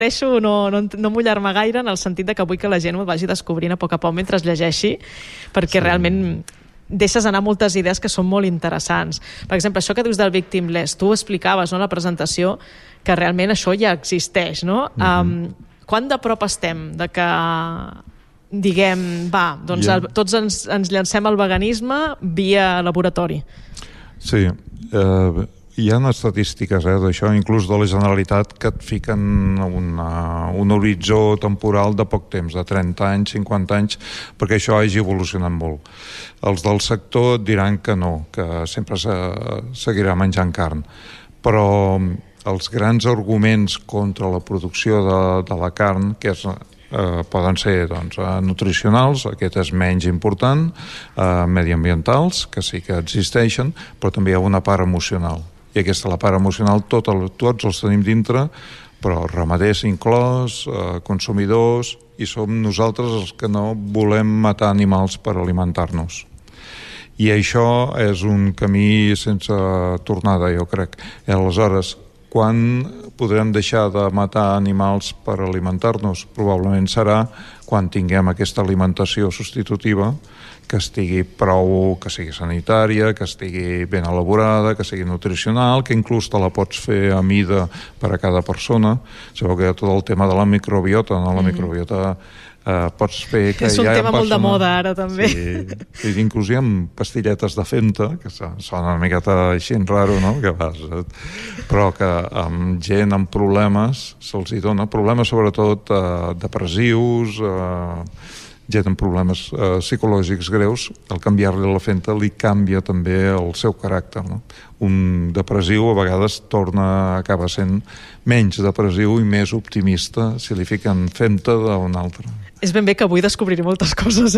Deixo no mullar-me gaire en el sentit de que vull que la gent ho vagi descobrint a poc mentre es llegeixi, perquè realment deixes anar moltes idees que són molt interessants. Per exemple, això que dius del victimless, tu ho explicaves, no, a la presentació, que realment això ja existeix, no? Quant de prop estem de que diguem, doncs tots ens llancem al veganisme via laboratori? Sí, hi ha estadístiques d'això, inclús de la Generalitat, que et fiquen un horitzó temporal de poc temps, de 30 anys, 50 anys, perquè això hagi evolucionat molt. Els del sector et diran que no, que sempre seguirà menjant carn, però els grans arguments contra la producció de la carn, que poden ser nutricionals, aquest és menys important, mediambientals, que sí que existeixen, però també hi ha una part emocional. I aquesta, la part emocional, tots els tenim dintre, però ramaders inclòs, consumidors, i som nosaltres els que no volem matar animals per alimentar-nos. I això és un camí sense tornada, jo crec. I aleshores, quan podrem deixar de matar animals per alimentar-nos? Probablement serà quan tinguem aquesta alimentació substitutiva que estigui que sigui sanitària, que estigui ben elaborada, que sigui nutricional, que inclús te la pots fer a mida per a cada persona. Sabeu que hi ha tot el tema de la microbiota, no? La microbiota pots fer que és un tema molt de moda ara també. Sí, inclús hi ha pastilletes de femta que sona una miqueta així raro, no? Però que amb gent amb problemes se'ls hi dona problemes sobretot depressius, gent amb problemes psicològics greus. Al canviar-li la femta li canvia també el seu caràcter, no? Un depressiu a vegades acaba sent menys depressiu i més optimista si li fiquen femta d'un altre. És ben bé que avui descobriré moltes coses,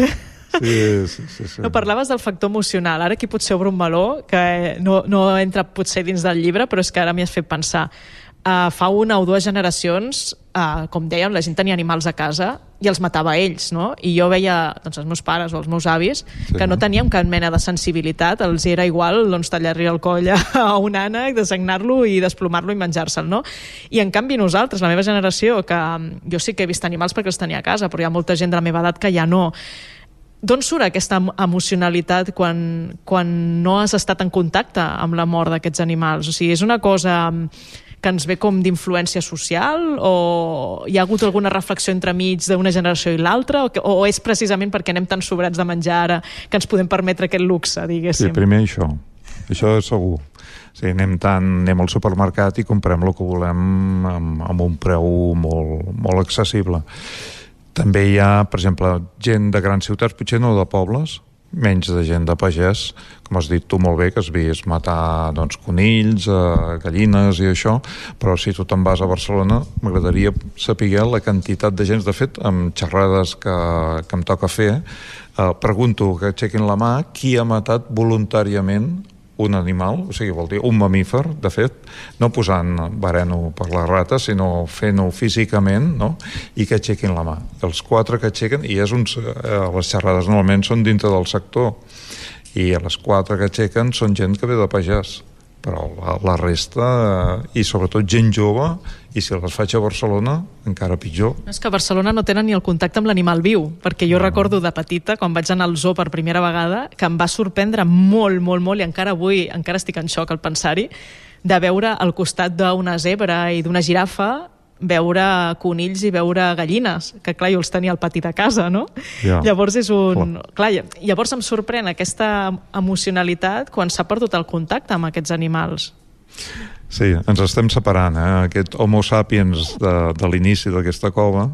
Sí. No, parlaves del factor emocional. Ara aquí potser obro un meló que no entra potser dins del llibre, però és que ara m'hi has fet pensar. Fa 1 o 2 generacions, com dèiem, la gent tenia animals a casa i els matava ells, no? I jo veia els meus pares o els meus avis que no teníem cap mena de sensibilitat, els era igual tallar-li el coll a un ànec, desagnar-lo i desplomar-lo i menjar-se'l, no? I en canvi nosaltres, la meva generació, que jo sí que he vist animals perquè els tenia a casa, però hi ha molta gent de la meva edat que ja no. D'on surt aquesta emocionalitat quan no has estat en contacte amb la mort d'aquests animals? O sigui, és una cosa que ens ve com d'influència social, o hi ha hagut alguna reflexió entremig d'una generació i l'altra, o és precisament perquè anem tan sobrats de menjar ara que ens podem permetre aquest luxe, diguéssim? Sí, primer això és segur. Sí, anem al supermercat i comprem el que volem amb un preu molt accessible. També hi ha, per exemple, gent de grans ciutats, potser no de pobles, menys de gent de pagès, com has dit tu molt bé, que has vist matar conills, gallines i això, però si tu te'n vas a Barcelona m'agradaria saber la quantitat de gent. De fet, amb xerrades que em toca fer, pregunto que aixequin la mà qui ha matat voluntàriament un animal, o sigui, vol dir un mamífer, de fet, no posant veneno per la rata, sinó fent-ho físicament, no? I que aixequin la mà. Els 4 que aixequen, i les xerrades normalment són dintre del sector, i les 4 que aixequen són gent que ve de pagès, però la resta, i sobretot gent jove, i si les faig a Barcelona, encara pitjor. És que a Barcelona no tenen ni el contacte amb l'animal viu, perquè jo recordo de petita, quan vaig anar al zoo per primera vegada, que em va sorprendre molt, i encara avui estic en xoc al pensar-hi, de veure al costat d'una zebra i d'una girafa veure conills i veure gallines, que clar, jo els tenia al pati de casa, no? Llavors llavors em sorprèn aquesta emocionalitat quan s'ha perdut el contacte amb aquests animals. Sí, ens estem separant, Aquest Homo sapiens de l'inici d'aquesta cova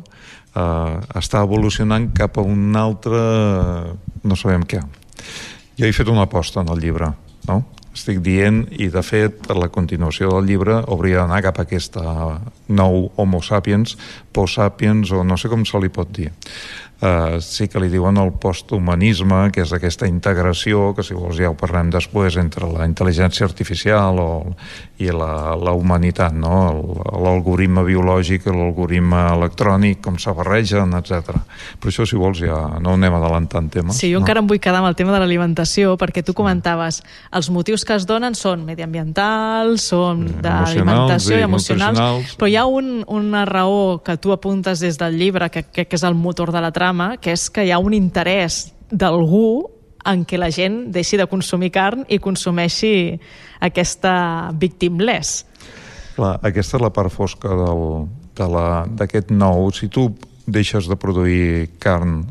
està evolucionant cap a un altre, no sabem què. Jo he fet una aposta en el llibre, no? Estic dient, i de fet la continuació del llibre hauria d'anar cap a aquesta nou Homo sapiens, post sapiens, o no sé com se li pot dir. sí que li diuen el posthumanisme, que és aquesta integració, que si vols ja ho parlem després, entre la intel·ligència artificial i la humanitat, no? L'algoritme biològic i l'algoritme electrònic, com se barregen, etc. Però això, si vols, ja no anem adelantant temes. Sí, jo encara em vull quedar amb el tema de l'alimentació, perquè tu comentaves, els motius que es donen són mediambientals, són d'alimentació i emocionals, però hi ha una raó que tu apuntes des del llibre, que crec que és el motor de la trama, que és que hi ha un interès d'algú en què la gent deixi de consumir carn i consumeixi aquesta victimless. Clar, aquesta és la part fosca d'aquest nou. Si tu deixes de produir carn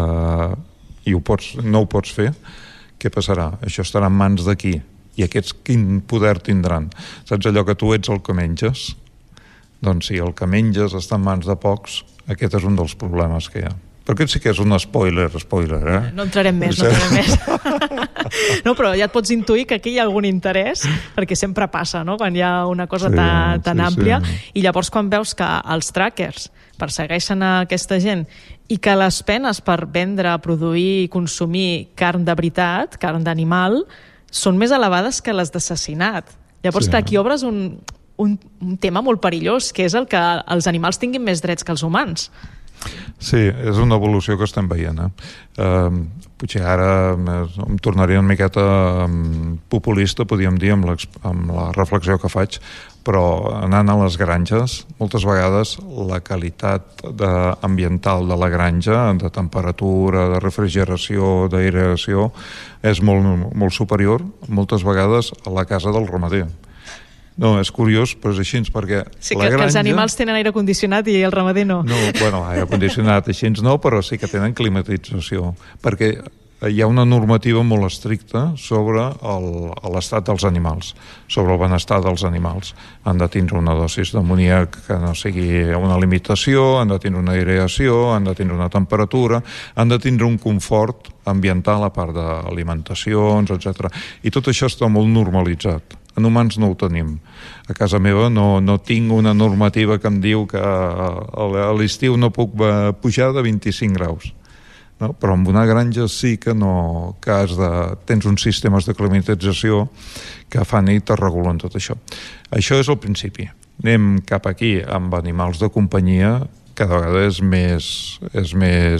i no ho pots fer, què passarà? Això estarà en mans de qui? I aquests quin poder tindran? Saps allò que tu ets el que menges? Doncs si el que menges està en mans de pocs, aquest és un dels problemes que hi ha. Però aquest sí que és un spoiler, No entrarem més. No, però ja et pots intuir que aquí hi ha algun interès, perquè sempre passa, no?, quan hi ha una cosa tan àmplia, i llavors quan veus que els trackers persegueixen a aquesta gent i que les penes per vendre, produir i consumir carn de veritat, carn d'animal, són més elevades que les d'assassinat. Llavors, aquí obres un tema molt perillós, que és el que els animals tinguin més drets que els humans. Sí, és una evolució que estem veient. Potser ara em tornaria una miqueta populista, podríem dir, amb la reflexió que faig, però anant a les granges, moltes vegades la qualitat ambiental de la granja, de temperatura, de refrigeració, d'aeració, és molt, molt superior, moltes vegades, a la casa del ramader. No, és curiós, però és així, perquè sí, que els animals tenen aire condicionat i el ramader no. No, bueno, aire condicionat així no, però sí que tenen climatització, perquè hi ha una normativa molt estricta sobre l'estat dels animals, sobre el benestar dels animals. Han de tindre una dosis d'amoníac que no sigui una limitació, han de tindre una aireació, han de tindre una temperatura, han de tindre un confort ambiental a part d'alimentacions, etc. I tot això està molt normalitzat. En humans no ho tenim. A casa meva no tinc una normativa que em diu que a l'estiu no puc pujar de 25 graus. No? Però en una granja sí que tens uns sistemes de climatització que fan i te regulen tot això. Això és el principi. Anem cap aquí amb animals de companyia, cada vegada és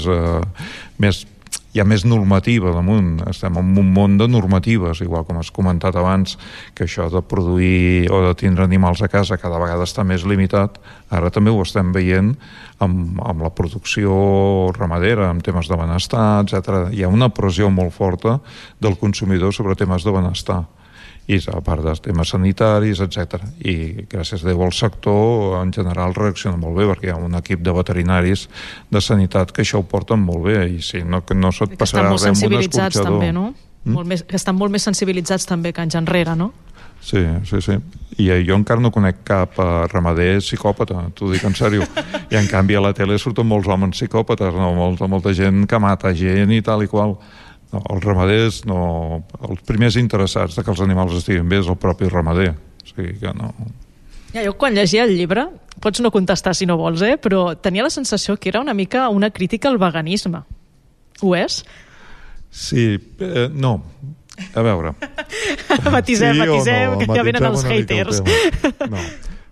més hi ha més normativa damunt. Estem en un món de normatives, igual com has comentat abans, que això de produir o de tindre animals a casa cada vegada està més limitat. Ara també ho estem veient amb la producció ramadera, amb temes de benestar, etc. Hi ha una pressió molt forta del consumidor sobre temes de benestar, i a part dels temes sanitaris, etc. I gràcies a Déu el sector en general reacciona molt bé, perquè hi ha un equip de veterinaris de sanitat que això ho porten molt bé, i si no, que no se't passarà res amb un escorxador. També, no? Que estan molt més sensibilitzats també que anys enrere, no? Sí. I jo encara no conec cap ramader psicòpata, t'ho dic en sèrio. I en canvi a la tele surten molts homes psicòpates, no? Molta gent que mata gent i tal i qual. No, els ramaders no... Els primers interessats que els animals estiguin bé és el propi ramader. O sigui que no... Ja, jo quan llegia el llibre, pots no contestar si no vols, però tenia la sensació que era una mica una crítica al veganisme. Ho és? Sí, no. A veure... matisem, que ja venen els haters. No.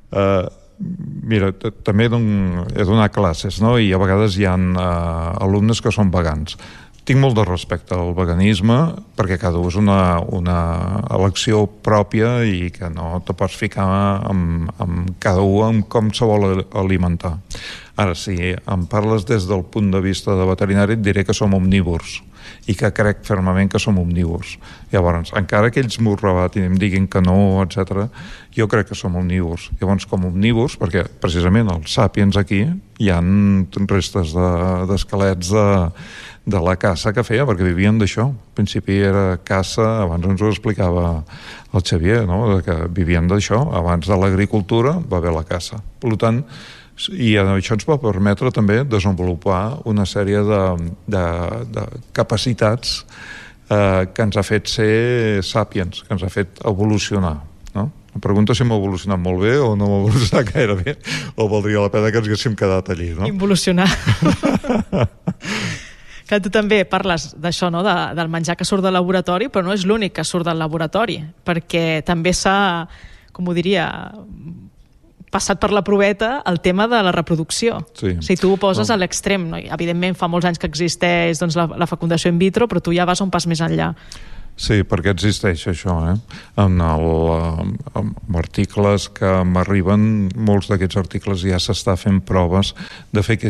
Mira, també he donat classes, no? I a vegades hi ha alumnes que són vegans. Tinc molt de respecte al veganisme, perquè cada un és una elecció pròpia i que no te pots ficar amb cada un amb com se vol alimentar. Ara, si em parles des del punt de vista de veterinari, et diré que som omnívors i que crec fermament que som omnívors. Llavors, encara que ells m'ho rebatin i em diguin que no, etc., jo crec que som omnívors. Llavors, com omnívors, perquè precisament els sàpiens aquí hi ha restes d'esquelets de la caça que feia, perquè vivien d'això. Al principi era caça, abans ens ho explicava el Xavier, no? Que vivien d'això. Abans de l'agricultura va haver la caça. Per tant, i això ens va permetre també desenvolupar una sèrie de capacitats que ens ha fet ser sàpiens, que ens ha fet evolucionar, no? Em pregunto si hem evolucionat molt bé o no hem evolucionat gaire bé, o valdria la pena que ens haguéssim quedat allí, no? Involucionar. Que tu també parles d'això, no? Del menjar que surt del laboratori, però no és l'únic que surt del laboratori, perquè també s'ha, com ho diria, passat per la proveta el tema de la reproducció. Sí. Si tu ho poses a l'extrem, no? Evidentment fa molts anys que existeix doncs, la fecundació in vitro, però tu ja vas un pas més enllà. Sí, perquè existeix això, en articles que m'arriben, molts d'aquests articles ja s'està fent proves de fer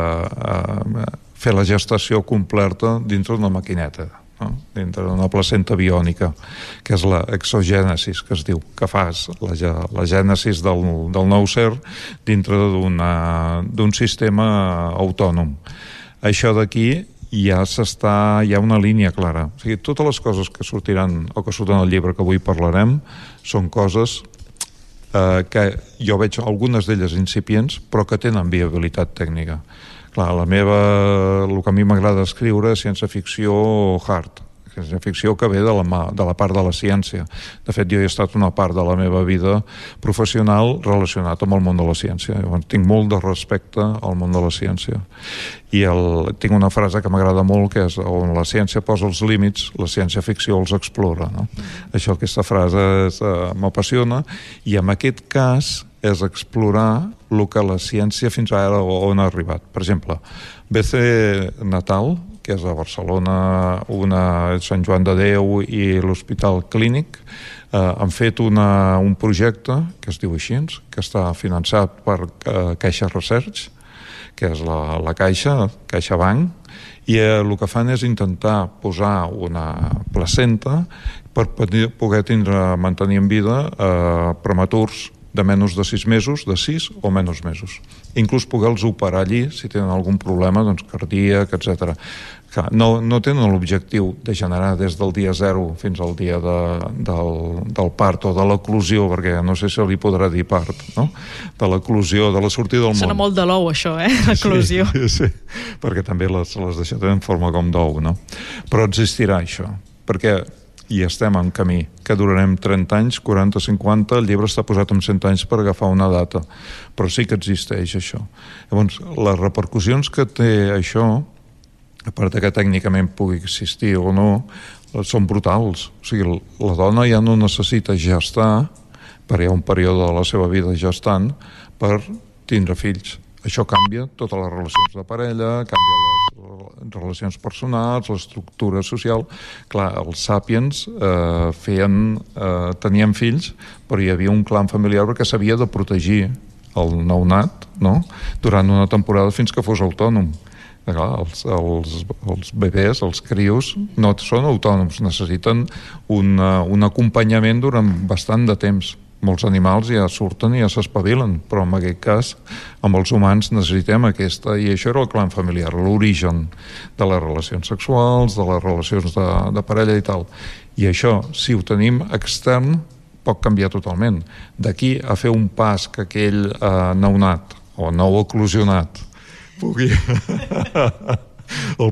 fer la gestació completa dintre d'una maquineta, no? Dintre d'una placenta biònica, que és l'exogènesis, que es diu, que fas la gènesis del nou ser dintre d'un sistema autònom. Això d'aquí hi ha una línia clara. O sigui, totes les coses que sortiran o que surten al llibre que avui parlarem són coses que jo veig algunes d'elles incipients però que tenen viabilitat tècnica. Clar, el que a mi m'agrada escriure és ciència-ficció hard, ciència-ficció que ve de la part de la ciència. De fet, jo he estat una part de la meva vida professional relacionat amb el món de la ciència. Llavors, tinc molt de respecte al món de la ciència. I tinc una frase que m'agrada molt, que és: on la ciència posa els límits, la ciència-ficció els explora. No? Aquesta frase m'apassiona, i en aquest cas és explorar el que la ciència fins ara on ha arribat. Per exemple, BC Natal, que és a Barcelona, Sant Joan de Déu i l'Hospital Clínic, han fet un projecte que es diu així, que està finançat per Caixa Research, que és la Caixa Banc, i el que fan és intentar posar una placenta per poder mantenir en vida prematurs de menys de 6 mesos, de 6 o menys mesos. Inclús poder-los operar allí si tenen algun problema cardíac, etc. No tenen l'objectiu de generar des del dia 0 fins al dia del part o de l'eclusió, perquè no sé si li podrà dir part, no? De l'eclusió, de la sortida del món. Sona molt de l'ou, això, l'eclusió. Sí, perquè també les deixat en forma com d'ou, no? Però existirà això, perquè i estem en camí, que durarem 30 anys, 40, 50, el llibre està posat en 100 anys per agafar una data, però sí que existeix això. Llavors, les repercussions que té això, a part que tècnicament pugui existir o no, són brutals. O sigui, la dona ja no necessita gestar, perquè hi ha un període de la seva vida gestant, per tindre fills. Això canvia totes les relacions de parella, canvia les relacions personals, l'estructura social. Clar, els sàpiens tenien fills, però hi havia un clan familiar perquè s'havia de protegir el nounat, no?, durant una temporada fins que fos autònom. Clar, els bebès, els crios, no són autònoms, necessiten un acompanyament durant bastant de temps. Molts animals ja surten i ja s'espavilen, però en aquest cas, amb els humans necessitem aquesta, i això era el clan familiar, l'origen de les relacions sexuals, de les relacions de parella i tal. I això, si ho tenim extern, pot canviar totalment. D'aquí a fer un pas que aquell nounat o nou eclosionat pugui... el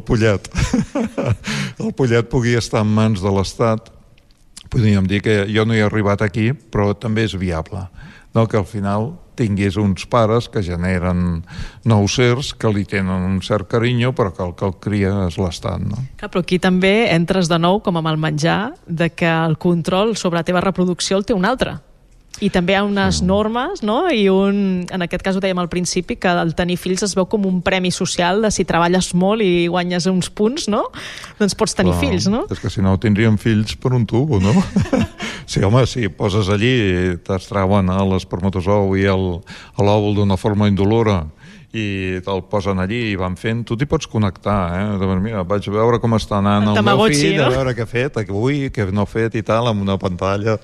pollet pugui estar en mans de l'Estat, podríem dir que jo no he arribat aquí, però també és viable, no? Que al final tinguis uns pares que generen nous sers, que li tenen un cert carinyo, però que el cria és l'Estat, no? Clar, però aquí també entres de nou, com amb el menjar, de que el control sobre la teva reproducció el té un altre. I també hi ha unes normes, no? I en aquest cas ho dèiem al principi, que el tenir fills es veu com un premi social de si treballes molt i guanyes uns punts, no? Doncs pots tenir fills, no? És que si no tindríem fills per un tubo, no? Sí, home, si poses allí, t'extrauen l'espermatozou i l'òvul d'una forma indolora i te'l posen allí i van fent, tu t'hi pots connectar, Mira, vaig veure com està anant el meu fill, no? A veure què ha fet avui, què no ha fet i tal, amb una pantalla.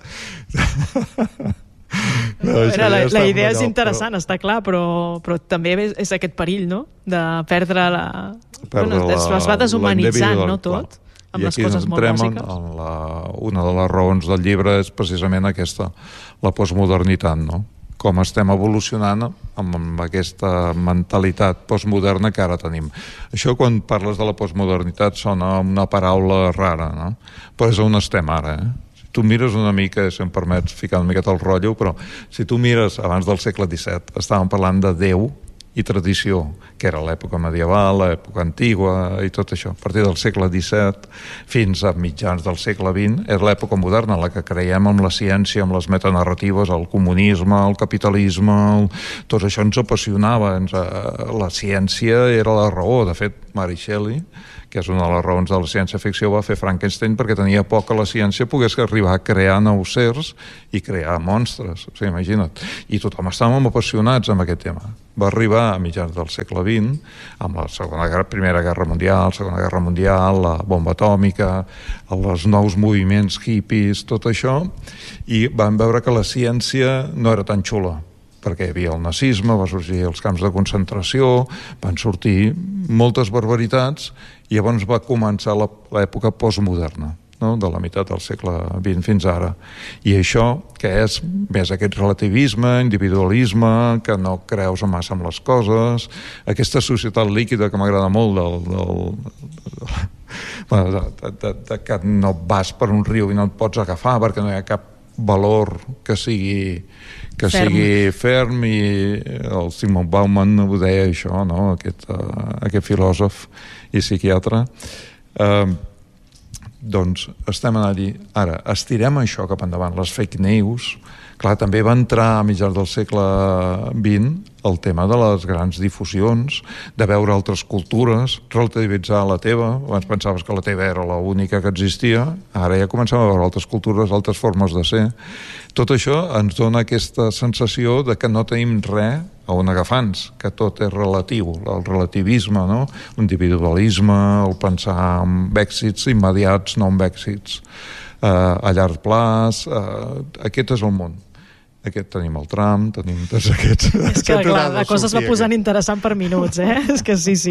La idea és interessant, està clar, però també és aquest perill, no? De perdre es va deshumanitzant, no, tot? Amb les coses molt bàsiques. Una de les raons del llibre és precisament aquesta, la postmodernitat, no? Com estem evolucionant amb aquesta mentalitat postmoderna que ara tenim. Això, quan parles de la postmodernitat, sona una paraula rara, no? Però és on estem ara, Si tu mires una mica, si em permets ficar una miqueta el rotllo, però si tu mires abans del segle XVII, estàvem parlant de Déu i tradició, que era l'època medieval, l'època antigua i tot això. A partir del segle XVII fins a mitjans del segle XX és l'època moderna, la que creiem amb la ciència, amb les metanarratives, el comunisme, el capitalisme, tot això ens apassionava. La ciència era la raó. De fet, Mary Shelley, que és una de les raons de la ciència-ficció, va fer Frankenstein perquè tenia por que la ciència pogués arribar a crear nous éssers i crear monstres. O sigui, imagina't. I tothom estàvem apassionats amb aquest tema. Va arribar a mitjans del segle XX, amb la Primera Guerra Mundial, Segona Guerra Mundial, la bomba atòmica, els nous moviments hippies, tot això, i vam veure que la ciència no era tan xula, perquè hi havia el nazisme, va sorgir els camps de concentració, van sortir moltes barbaritats, i llavors va començar l'època postmoderna, no? De la meitat del segle XX fins ara. I això, que és més aquest relativisme, individualisme, que no creus massa en les coses, aquesta societat líquida que m'agrada molt que no vas per un riu i no et pots agafar perquè no hi ha cap valor que sigui ferm, i el Zygmunt Bauman ho deia això, no? Aquest filòsof i psiquiatre. Doncs estem allí. Ara, estirem això cap endavant, les fake news. Clar, també va entrar a mitjans del segle XX el tema de les grans difusions, de veure altres cultures, relativitzar la teva. Abans pensaves que la teva era l'única que existia, ara ja comencem a veure altres cultures, altres formes de ser. Tot això ens dona aquesta sensació de que no tenim res a on agafar-nos, que tot és relatiu, el relativisme, no? L'individualisme, el pensar en èxits immediats, no en èxits a llarg plaç. Aquest és el món. Tenim el Trump, tenim tots aquests... És que, clar, la cosa es va posant interessant per minuts, És que sí.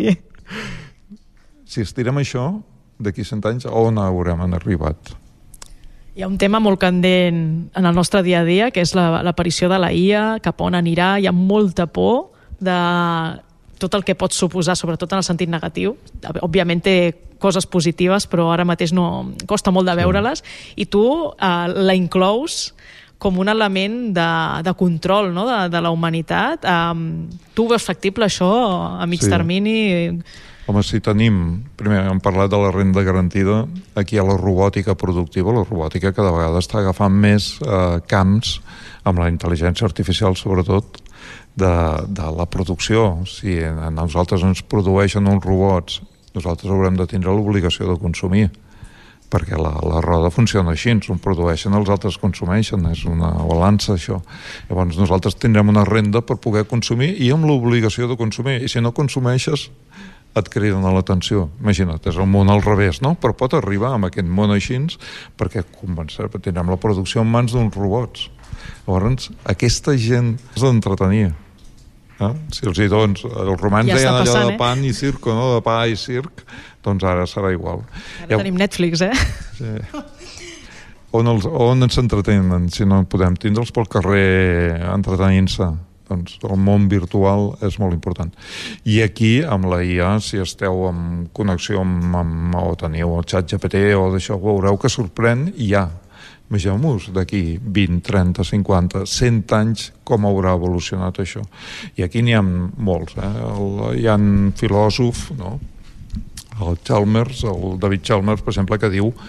Si estirem això, d'aquí 100 anys, on haurem arribat? Hi ha un tema molt candent en el nostre dia a dia, que és l'aparició de la IA, cap on anirà. Hi ha molta por de tot el que pot suposar, sobretot en el sentit negatiu. Òbviament té coses positives, però ara mateix no costa molt de veure-les. I tu la inclous com un element de control, no? de la humanitat. Tu veus factible això a mig termini? Home, si tenim... Primer, hem parlat de la renda garantida. Aquí hi ha la robòtica productiva. La robòtica cada vegada està agafant més camps, amb la intel·ligència artificial sobretot, de la producció. Si a nosaltres ens produeixen uns robots, nosaltres haurem de tindre l'obligació de consumir, perquè la roda funciona així, ens ho produeixen, els altres consumeixen, és una balança això. Llavors nosaltres tindrem una renda per poder consumir i amb l'obligació de consumir, i si no consumeixes et criden a l'atenció. Imagina't, és el món al revés, no? Però pot arribar amb aquest món així perquè tindrem la producció en mans d'uns robots. Llavors aquesta gent s'entretenia. Si els dones, els romans deien allò de pan i circo, no? De pa i circ, doncs ara serà igual. Ara tenim Netflix, Sí. On ens entretenen? Si no podem tindre'ls pel carrer entretenint-se, doncs el món virtual és molt important. I aquí, amb la IA, si esteu en connexió o teniu el xat GPT o d'això, veureu que sorprèn i ja. Imagineu-vos d'aquí 20, 30, 50, 100 anys com haurà evolucionat això. I aquí n'hi ha molts. Hi ha filòsofs, no? El David Chalmers, per exemple, que diu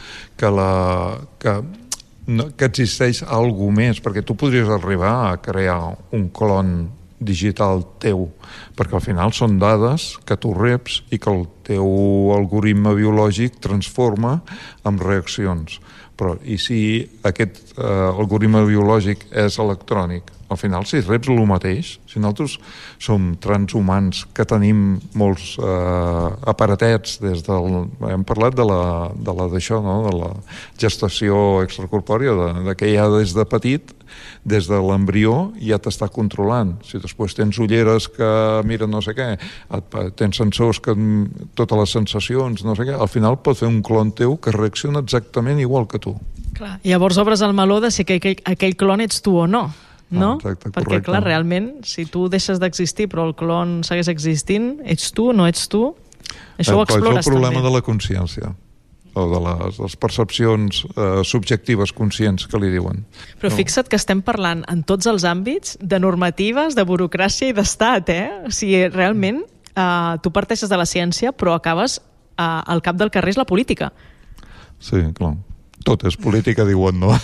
que existeix alguna més, perquè tu podries arribar a crear un clon digital teu, perquè al final són dades que tu reps i que el teu algoritme biològic transforma en reaccions. Però i si aquest algoritme biològic és electrònic? Al final, si reps el mateix, si nosaltres som transhumans que tenim molts aparatets hem parlat de d'això, no? De la gestació extracorpòria, de que ja des de petit, des de l'embrió, ja t'està controlant. Si després tens ulleres que miren no sé què, tens sensors que totes les sensacions, no sé què, al final pot fer un clon teu que reacciona exactament igual que tu. Clar, llavors obres el meló de si aquell clon ets tu o no. No? Exacte, perquè, correcte. clar, realment, si tu deixes d'existir però el clon segueix existint, ets tu, no ets tu? Això ho explores també. És el problema de la consciència. o de les percepcions subjectives conscients que li diuen. Però fixa't que estem parlant en tots els àmbits de normatives, de burocràcia i d'estat, O sigui, realment tu parteixes de la ciència però acabes al cap del carrer és la política. Sí, clar. Tot és política, diuen, no?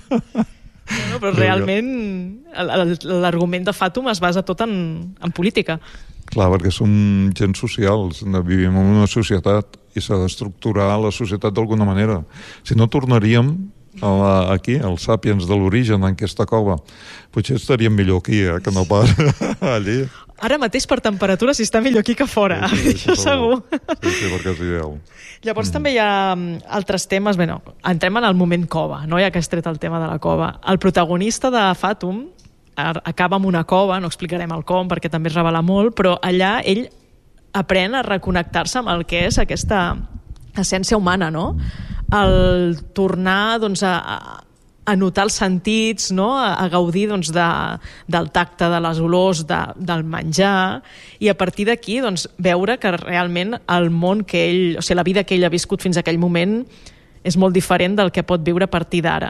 No, però realment l'argument de Fàtum es basa tot en política. Clar, perquè som gent socials, vivim en una societat i s'ha d'estructurar la societat d'alguna manera. Si no, tornaríem aquí, els sàpiens de l'origen, en aquesta cova. Potser estaríem millor aquí, que no pas allí. Ara mateix per temperatura si està millor aquí que fora, això segur. Sí, perquè és ideal. Llavors també hi ha altres temes, entrem en el moment cova, no? Ja que has tret el tema de la cova. El protagonista de Fàtum acaba en una cova, no explicarem el com perquè també es revela molt, però allà ell aprèn a reconnectar-se amb el que és aquesta essència humana, no? El tornar a notar els sentits, no? A gaudir del tacte, de les olors, del menjar, i a partir d'aquí veure que realment el món que ell, o sigui, la vida que ell ha viscut fins a aquell moment és molt diferent del que pot viure a partir d'ara.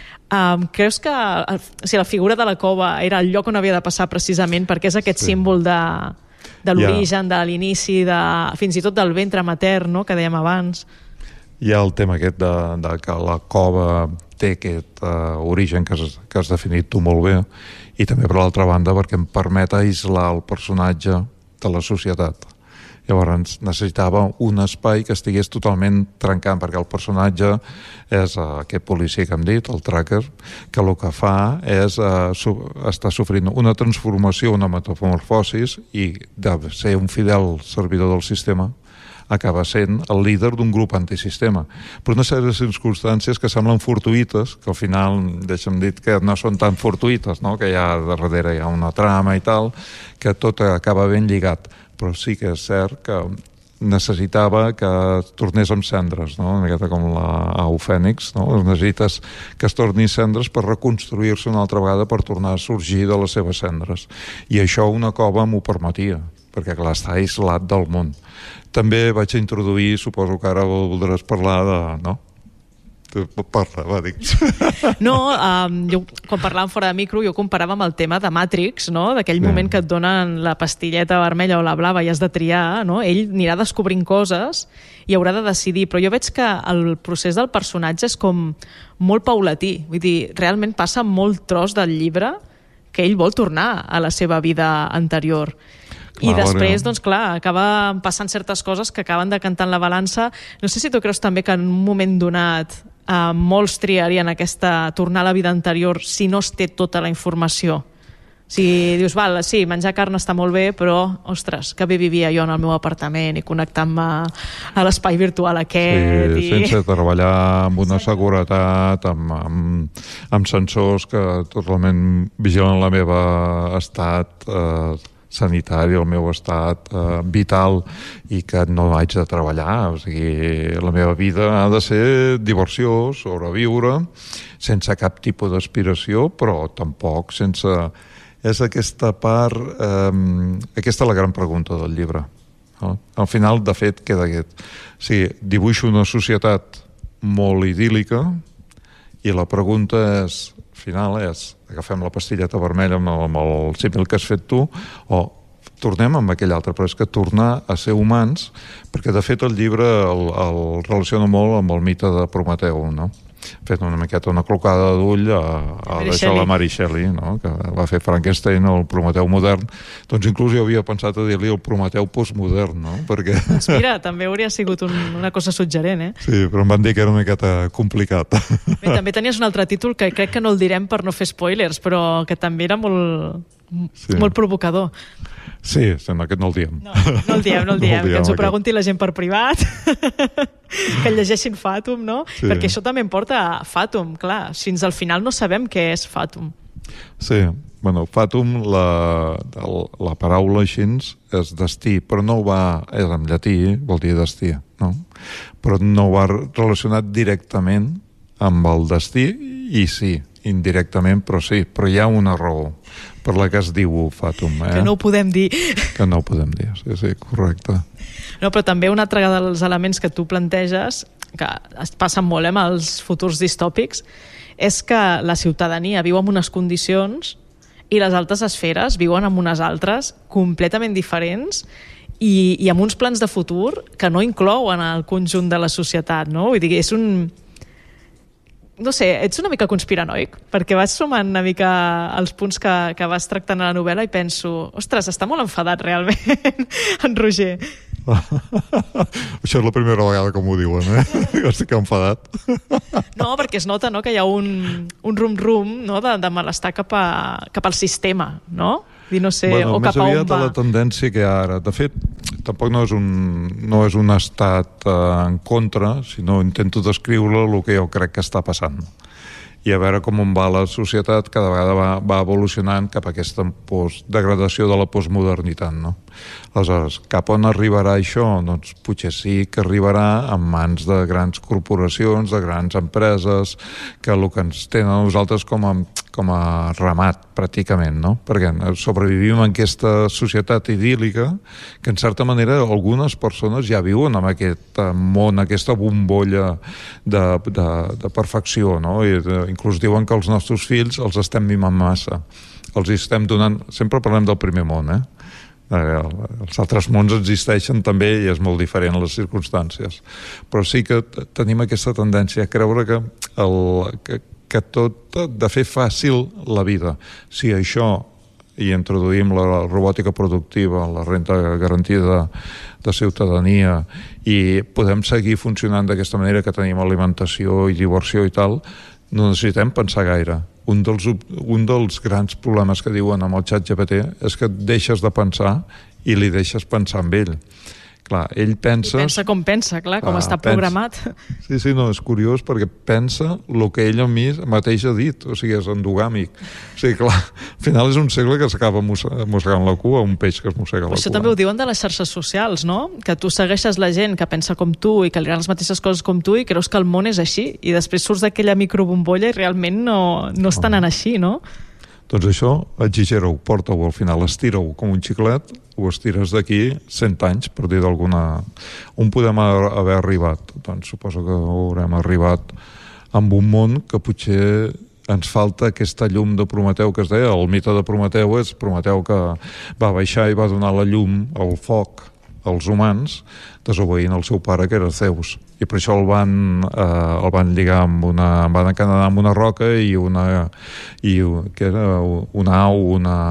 Creus que la figura de la cova era el lloc on havia de passar precisament perquè és aquest símbol de l'origen, de l'inici, fins i tot del ventre matern, no? Que dèiem abans. Hi ha el tema aquest de que la cova té aquest origen que has definit tu molt bé, i també per l'altra banda perquè em permet aïslar el personatge de la societat. Llavors necessitava un espai que estigués totalment trencant, perquè el personatge és aquest policia que hem dit, el tracker, que el que fa és estar sofrint una transformació, una metamorfosis, i de ser un fidel servidor del sistema acaba sent el líder d'un grup antisistema. Però una sèrie de circumstàncies que semblen fortuïtes, que al final, deixa'm dir que no són tan fortuïtes, no? Que darrere hi ha una trama i tal, que tot acaba ben lligat. Però sí que és cert que necessitava que es tornés amb cendres, no? Una miqueta com l'au fènix, no? Necessites que es torni cendres per reconstruir-se una altra vegada, per tornar a sorgir de les seves cendres. I això una cova m'ho permetia, perquè clar, està aïslat del món. També vaig introduir, suposo que ara voldràs parlar de... No? Parla, va, dic. No, jo, quan parlàvem fora de micro, jo comparava amb el tema de Matrix, no? D'aquell moment que et donen la pastilleta vermella o la blava i has de triar, no? Ell anirà descobrint coses i haurà de decidir, però jo veig que el procés del personatge és com molt paulatí, vull dir, realment passa molt tros del llibre que ell vol tornar a la seva vida anterior. I després, doncs clar, acaba passant certes coses que acaben decantant la balança. No sé si tu creus també que en un moment donat molts triarien tornar a la vida anterior si no es té tota la informació. Si dius, val, sí, menjar carn està molt bé, però, ostres, que bé vivia jo en el meu apartament i connectant-me a l'espai virtual aquest. Sí, sense treballar amb una seguretat, amb sensors que totalment vigilen la meva estat sanitari, el meu estat vital, i que no haig de treballar. O sigui, la meva vida ha de ser diversió, sobreviure, sense cap tipus d'aspiració, però tampoc sense... És aquesta part... Aquesta és la gran pregunta del llibre. Al final, de fet, queda aquest. O sigui, dibuixo una societat molt idíl·lica i la pregunta final és agafem la pastilleta vermella amb el símil que has fet tu o tornem amb aquell altre, però és que tornar a ser humans, perquè de fet el llibre el relaciona molt amb el mite de Prometeu, no? Fet una miqueta una clocada d'ull a deixar la Mary Shelley, no? Que va fer Frankenstein, el Prometeu modern. Doncs inclús jo havia pensat a dir-li el Prometeu postmodern, no? Perquè... Doncs mira, també hauria sigut una cosa suggerent, Sí, però em van dir que era una miqueta complicat. Bé, també tenies un altre títol que crec que no el direm per no fer spoilers, però que també era molt provocador. Sí, aquest no el diem. No el diem, que ens ho pregunti la gent per privat, que llegeixin Fàtum, no? Sí. Perquè això també em porta a Fàtum, clar, fins al final no sabem què és Fàtum. Sí, bueno, Fàtum, la paraula així és destí, però no és en llatí, vol dir destí, no? Però no va relacionat directament amb el destí, i sí, indirectament, però sí, però hi ha una raó per la que es diu Fàtum. Que no ho podem dir. Que no ho podem dir, sí, correcte. No, però també un altre dels elements que tu planteges que es passen molt amb els futurs distòpics, és que la ciutadania viu en unes condicions i les altres esferes viuen en unes altres completament diferents i amb uns plans de futur que no inclouen el conjunt de la societat, no? Vull dir, és un... No sé, ets una mica conspiranoic, perquè vas sumant una mica els punts que vas tractant a la novel·la i penso, ostres, està molt enfadat realment en Roger. Això és la primera vegada que m'ho diuen, que estic enfadat. No, perquè es nota, no, que hi ha un rum-rum, no, de malestar cap al sistema, no? I no sé, bueno, o cap a on va. Més aviat a la tendència que hi ha ara. De fet, tampoc no és un estat en contra, sinó intento descriure el que jo crec que està passant. I a veure com on va la societat, cada vegada va evolucionant cap a aquesta degradació de la postmodernitat, no? Aleshores, cap on arribarà això? Doncs potser sí que arribarà en mans de grans corporacions, de grans empreses, que el que ens tenen a nosaltres com a ramat, pràcticament, no? Perquè sobrevivim en aquesta societat idíl·lica que, en certa manera, algunes persones ja viuen en aquest món, aquesta bombolla de perfecció, no? I inclús diuen que els nostres fills els estem mimant massa. Els estem donant... Sempre parlem del primer món, els altres mons existeixen també i és molt diferent les circumstàncies, però sí que tenim aquesta tendència a creure que tot de fer fàcil la vida. Si això i introduïm la robòtica productiva, la renda garantida de ciutadania i podem seguir funcionant d'aquesta manera, que tenim alimentació i diversió i tal, no necessitem pensar gaire. Un dels grans problemes que diuen amb el ChatGPT és que et deixes de pensar i li deixes pensar amb ell. Clar, ell pensa... I pensa com pensa, clar, com està programat. Sí, no, és curiós perquè pensa el que ell a mi mateix ha dit, o sigui, és endogàmic. O sigui, clar, al final és un segle que s'acaba mossegant la cua, un peix que es mossega la cua. Això també ho diuen de les xarxes socials, no? Que tu segueixes la gent que pensa com tu i que li agraden les mateixes coses com tu i creus que el món és així, i després surts d'aquella microbombolla i realment no està anant així, no? Doncs això, exigera-ho, porta-ho al final, estira-ho com un xiclet, ho estires d'aquí 100 anys, per dir d'alguna... On podem haver arribat? Doncs suposo que haurem arribat amb un món que potser ens falta aquesta llum de Prometeu que es deia. El mite de Prometeu és Prometeu que va baixar i va donar la llum, el foc, als humans, desobeint el seu pare, que era Zeus. I per això el van lligar van encadenar amb una roca i que era una au,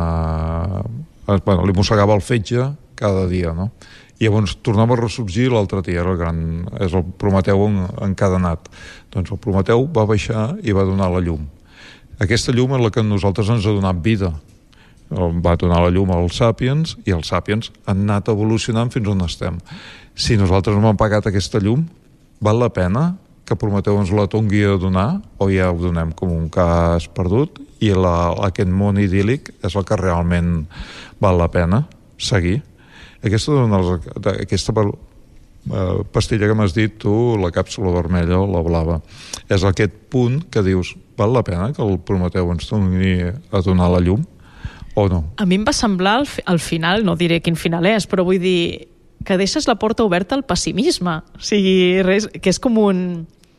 li mossegava el fetge cada dia, no? I llavors tornava a ressorgir l'altre dia, és el Prometeu encadenat. Doncs el Prometeu va baixar i va donar la llum. Aquesta llum és la que a nosaltres ens ha donat vida. Va donar la llum als Sàpiens i els Sàpiens han anat evolucionant fins on estem. Si nosaltres no hem pagat aquesta llum, val la pena que Prometeu ens la tongui a donar o ja ho donem com un cas perdut i aquest món idíl·lic és el que realment val la pena seguir? Aquesta pastilla que m'has dit tu, la càpsula vermella o la blava, és aquest punt que dius, val la pena que el Prometeu ens tongui a donar la llum o no? A mi em va semblar al final, no diré quin final és, però vull dir que deixes la porta oberta al pessimisme. O sigui, que és com un...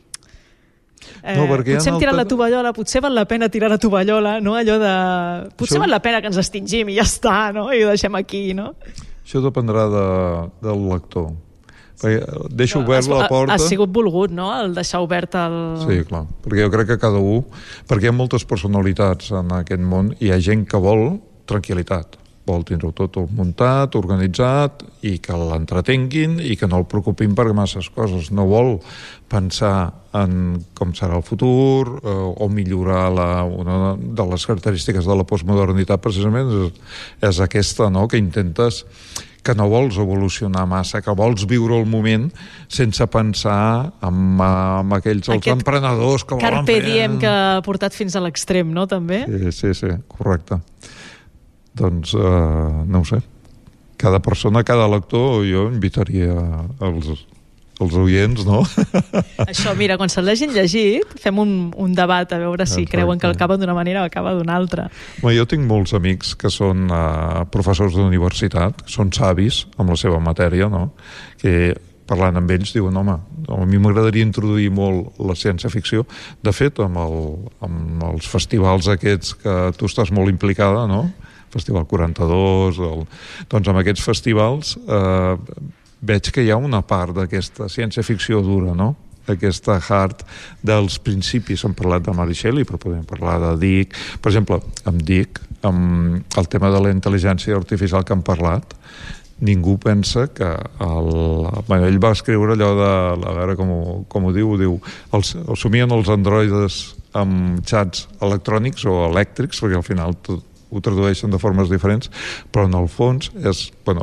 potser hem tirat la tovallola, potser val la pena tirar la tovallola, no? Allò de... Potser val la pena que ens extingim i ja està, no? I ho deixem aquí, no? Això dependrà del lector. Perquè deixo obert la porta... Ha sigut volgut, no?, el deixar obert el... Sí, clar, perquè jo crec que cada un... Perquè hi ha moltes personalitats en aquest món i hi ha gent que vol tranquil·litat. Vol tindre-ho tot muntat, organitzat, i que l'entretenguin i que no el preocupin per masses coses. No vol pensar en com serà el futur o millorar una de les característiques de la postmodernitat precisament és aquesta, no?, que intentes... que no vols evolucionar massa, que vols viure el moment sense pensar en aquells els emprenedors que volen fer... Carpe diem que ha portat fins a l'extrem, no?, també? Sí, correcte. Doncs, no ho sé. Cada persona, cada lector, jo invitaria els oients, no? Això, mira, quan se'l hagin llegit, fem un debat a veure si creuen que acaba d'una manera o acaba d'una altra. Jo tinc molts amics que són professors d'universitat, que són savis amb la seva matèria, no? Que parlant amb ells diuen, home, a mi m'agradaria introduir molt la ciència-ficció. De fet, amb els festivals aquests que tu estàs molt implicada, no? Festival 42, doncs amb aquests festivals veig que hi ha una part d'aquesta ciència-ficció dura, no? Aquesta hard dels principis. Hem parlat de Mary Shelley, però podem parlar de Dick. Per exemple, amb Dick, amb el tema de la intel·ligència artificial que hem parlat, ningú pensa que ell va escriure allò de, a veure com ho diu, somien els androides amb xats electrònics o elèctrics, perquè al final ho tradueixen de formes diferents, però en el fons és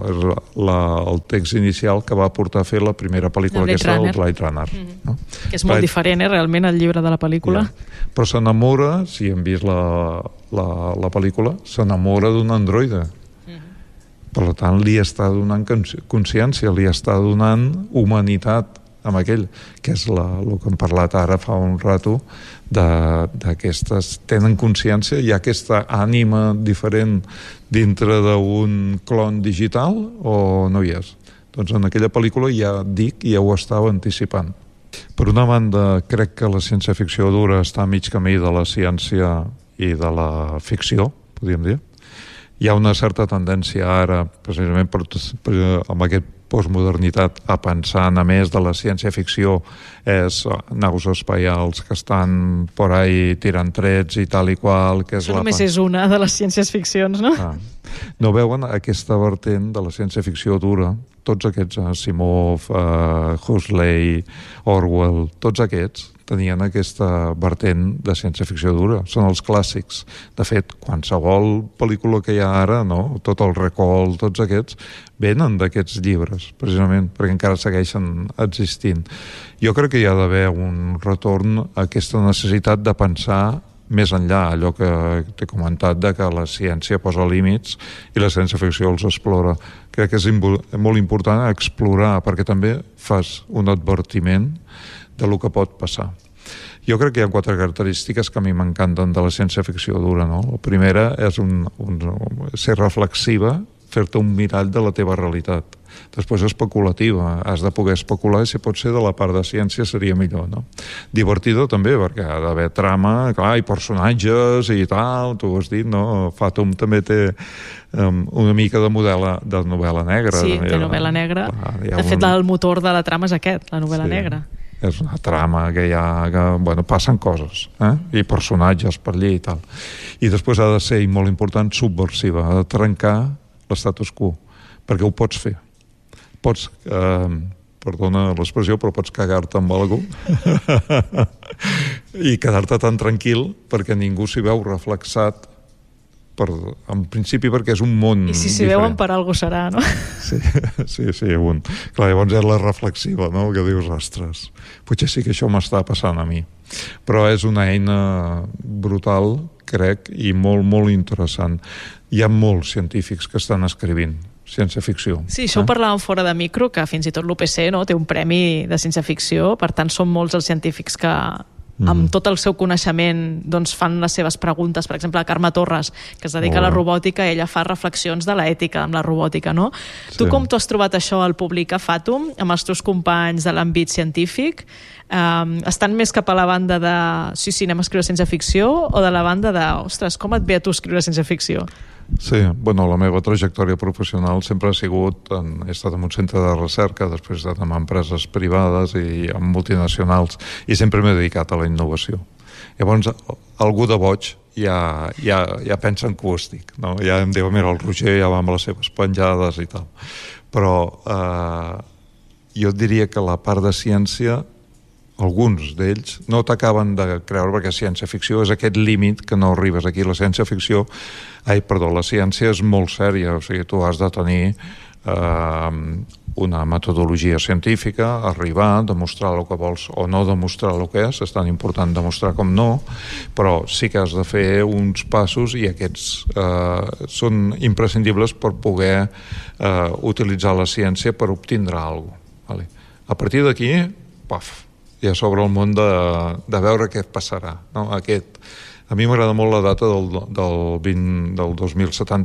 el text inicial que va portar a fer la primera pel·lícula aquesta, el Blade Runner. No? Que és molt diferent, realment, el llibre de la pel·lícula. Ja. Però s'enamora, si hem vist la pel·lícula, s'enamora d'un androide. Per tant, li està donant consciència, li està donant humanitat amb aquell, que és el que hem parlat ara fa un rato, d'aquestes, tenen consciència, hi ha aquesta ànima diferent dintre d'un clon digital o no hi és? Doncs en aquella pel·lícula ja dic, ja ho estava anticipant. Per una banda, crec que la ciència-ficció dura està a mig camí de la ciència i de la ficció, podríem dir. Hi ha una certa tendència ara, precisament amb aquest postmodernitat, a pensar, a més de la ciència-ficció, és naus espacials que estan por ahí tirant trets i tal i qual. Que és només és una de les ciències-ficcions, no? No veuen aquesta vertent de la ciència-ficció dura, tots aquests, Asimov, Huxley, Orwell, tots aquests tenien aquesta vertent de ciència-ficció dura. Són els clàssics. De fet, qualsevol pel·lícula que hi ha ara, no? Tot el Recall, tots aquests, venen d'aquests llibres, precisament, perquè encara segueixen existint. Jo crec que hi ha d'haver un retorn a aquesta necessitat de pensar més enllà, allò que t'he comentat de que la ciència posa límits i la ciència-ficció els explora. Crec que és molt important explorar, perquè també fas un advertiment de lo que pot passar. Jo crec que hi ha 4 característiques que a mi m'encanten de la ciència-ficció dura, no? La primera és ser reflexiva, fer-te un mirall de la teva realitat. Després especulativa, has de poder especular i si pot ser de la part de ciència seria millor, no? Divertida també, perquè ha d'haver trama, clar, i personatges i tal, tu ho has dit, no? Fatum també té una mica de novel·la negra. Sí, té novel·la negra. Clar, de fet, el motor de la trama és aquest, la novel·la negra. És una trama que passen coses, i personatges per allà i tal. I després ha de ser, i molt important, subversiva, ha de trencar l'status quo, perquè ho pots fer. Pots, perdona l'expressió, però pots cagar-te amb algú i quedar-te tan tranquil perquè ningú s'hi veu reflexat, en principi perquè és un món i si s'hi veuen per algú serà, no? Sí, clar, llavors és la reflexiva, no? Que dius, ostres, potser sí que això m'està passant a mi. Però és una eina brutal, crec, i molt, molt interessant. Hi ha molts científics que estan escrivint ciència-ficció. Sí, això ho parlàvem fora de micro, que fins i tot l'UPC té un premi de ciència-ficció, per tant són molts els científics que amb tot el seu coneixement fan les seves preguntes. Per exemple, la Carme Torres, que es dedica a la robòtica, ella fa reflexions de l'ètica amb la robòtica, no? Sí. Tu com t'ho has trobat això al publicar Fatum, amb els teus companys de l'àmbit científic? Estan més cap a la banda de sí, anem a escriure ciència-ficció, o de la banda de, ostres, com et ve a tu escriure ciència-ficció? Sí, la meva trajectòria professional sempre ha sigut, he estat en un centre de recerca, després he estat en empreses privades i en multinacionals, i sempre m'he dedicat a la innovació. Llavors, algú de boig ja pensen que ho estic, no? Ja em diu, mira, el Roger ja va amb les seves penjades i tal. Però jo diria que la part de ciència, alguns d'ells no t'acaben de creure, perquè ciència-ficció és aquest límit que no arribes aquí. La ciència-ficció, la ciència és molt sèria, o sigui, tu has de tenir una metodologia científica, arribar, demostrar el que vols o no demostrar el que és tan important demostrar com no, però sí que has de fer uns passos i aquests són imprescindibles per poder utilitzar la ciència per obtindre alguna cosa. A partir d'aquí, ja s'obre el món de veure què passarà, no? A mi m'agrada molt la data del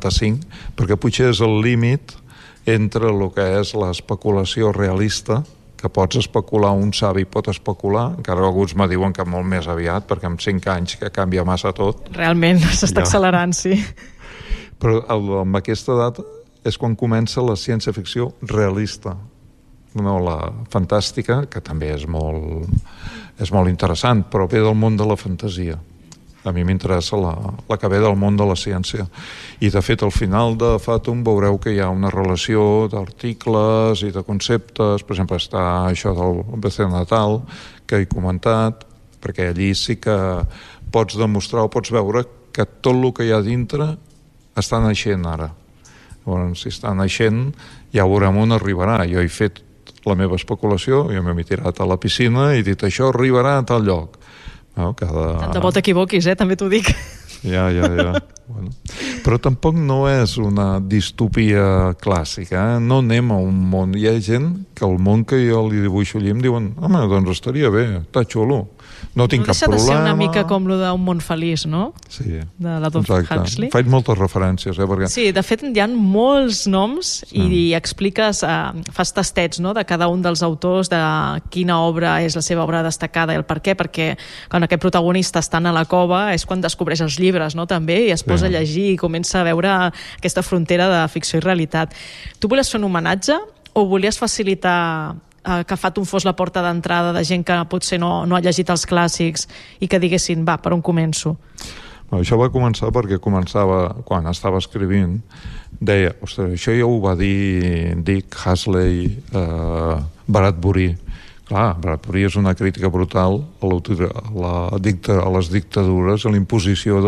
2075, perquè potser és el límit entre el que és l'especulació realista, que pots especular, un savi pot especular, encara alguns me diuen que molt més aviat, perquè amb 5 anys que canvia massa tot. Realment, s'està accelerant, sí. Però amb aquesta edat és quan comença la ciència-ficció realista, no la fantàstica, que també és molt interessant, però ve del món de la fantasia. A mi m'interessa la que ve del món de la ciència. I, de fet, al final de Fatum veureu que hi ha una relació d'articles i de conceptes. Per exemple, està això del BC natal, que he comentat, perquè allí sí que pots demostrar o pots veure que tot el que hi ha dintre està naixent ara. Llavors, si està naixent, ja veurem on arribarà. Jo he fet la meva especulació, jo m'he tirat a la piscina i he dit això arribarà a tal lloc. No, tant de bo t'equivoquis, també t'ho dic. Ja. Bueno. Però tampoc no és una distopia clàssica, No anem a un món. Hi ha gent que el món que jo li dibuixo allí em diuen, home, doncs estaria bé, està xulo. No tinc cap problema. No deixa de ser una mica com lo d'un món feliç, no? Sí. De l'Adolf Huxley. Faig moltes referències, perquè... Sí, de fet hi ha molts noms i expliques, fas tastets, no?, de cada un dels autors, de quina obra és la seva obra destacada i el per què, perquè quan aquest protagonista està a la cova és quan descobreix els llibres, no?, també, i es posa a llegir i comença a veure aquesta frontera de ficció i realitat. Tu volies fer un homenatge o volies facilitar que Fatum fos la porta d'entrada de gent que potser no ha llegit els clàssics i que diguessin, va, per on començo? Això va començar perquè quan estava escrivint, deia, ostres, això ja ho va dir Dick Huxley, Bradbury. Clar, Bradbury és una crítica brutal a les dictadures, a la imposició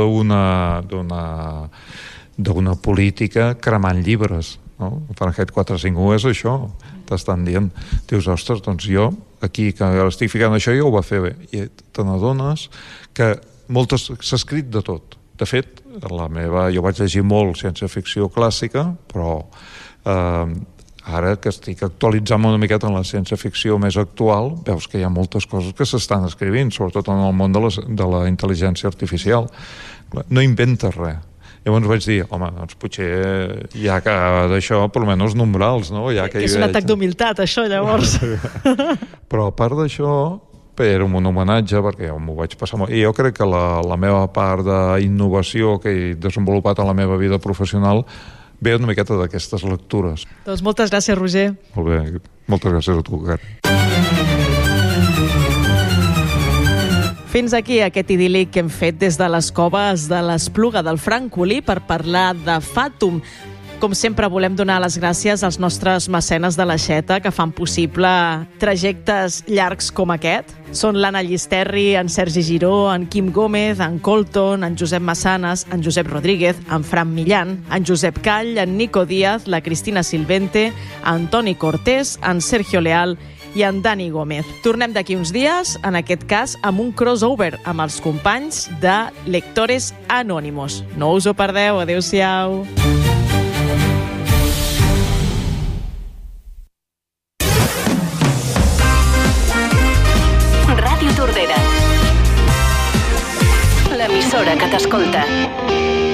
d'una política cremant llibres. No? Fahrenheit 451 és això, t'estan dient. Dius, ostres, doncs jo aquí que estic ficant això ja ho va fer bé. I te n'adones que s'ha escrit de tot. De fet, jo vaig llegir molt ciència-ficció clàssica, però ara que estic actualitzant una miqueta en la ciència-ficció més actual, veus que hi ha moltes coses que s'estan escrivint, sobretot en el món de la intel·ligència artificial. No inventes res. Llavors vaig dir, home, doncs potser ja que d'això, per almenys nombrals, no? Ja que és un atac d'humilitat, això, llavors. Però a part d'això, era un homenatge, perquè m'ho vaig passar molt. I jo crec que la meva part d'innovació que he desenvolupat a la meva vida professional ve una miqueta d'aquestes lectures. Doncs moltes gràcies, Roger. Molt bé, moltes gràcies a tu, Carme. Fins aquí aquest idíl·lic que hem fet des de les coves de l'Espluga del Francolí per parlar de Fatum. Com sempre, volem donar les gràcies als nostres mecenes de l'Aixeta que fan possible trajectes llargs com aquest. Són l'Anna Llisterri, en Sergi Giró, en Quim Gómez, en Colton, en Josep Massanes, en Josep Rodríguez, en Fran Millán, en Josep Call, en Nico Díaz, la Cristina Silvente, en Toni Cortés, en Sergio Leal i en Dani Gómez. Tornem d'aquí uns dies, en aquest cas, amb un crossover amb els companys de Lectores Anònimos. No us ho perdeu, adeu-siau. Ràdio Tordera, l'emissora que t'escolta.